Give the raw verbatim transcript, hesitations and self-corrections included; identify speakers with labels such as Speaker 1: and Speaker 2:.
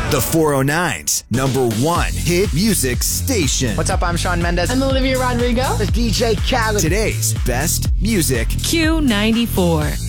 Speaker 1: The four oh nine's number one hit music station.
Speaker 2: What's up? I'm Shawn Mendes.
Speaker 3: I'm Olivia Rodrigo.
Speaker 2: It's D J Khaled.
Speaker 1: Today's best music.
Speaker 4: Q ninety-four.